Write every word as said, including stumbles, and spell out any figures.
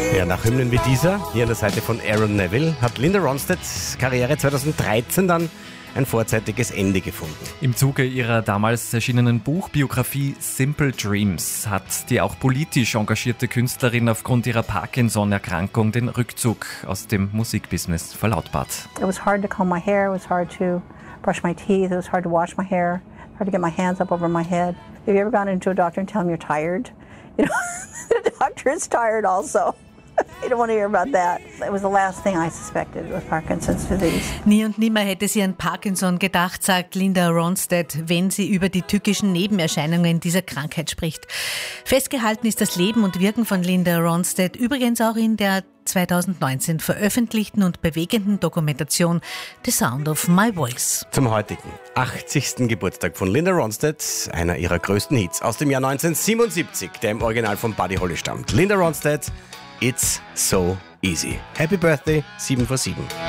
Ja, nach Hymnen wie dieser, hier an der Seite von Aaron Neville, hat Linda Ronstedts Karriere zweitausenddreizehn dann ein vorzeitiges Ende gefunden. Im Zuge ihrer damals erschienenen Buchbiografie Simple Dreams hat die auch politisch engagierte Künstlerin aufgrund ihrer Parkinson-Erkrankung den Rückzug aus dem Musikbusiness verlautbart. It was hard to comb my hair, it was hard to brush my teeth, it was hard to wash my hair, hard to get my hands up over my head. Have you ever gone into a doctor and tell him you're tired? You know, the doctor is tired also. I don't want to hear about that. It was the last thing I suspected with Parkinson's disease. Nie und nimmer hätte sie an Parkinson gedacht, sagt Linda Ronstadt, wenn sie über die tückischen Nebenerscheinungen dieser Krankheit spricht. Festgehalten ist das Leben und Wirken von Linda Ronstadt übrigens auch in der zweitausendneunzehn veröffentlichten und bewegenden Dokumentation The Sound of My Voice. Zum heutigen achtzigsten Geburtstag von Linda Ronstadt, einer ihrer größten Hits aus dem Jahr neunzehnhundertsiebenundsiebzig, der im Original von Buddy Holly stammt. Linda Ronstadt, It's So Easy. Happy Birthday, sieben vor sieben.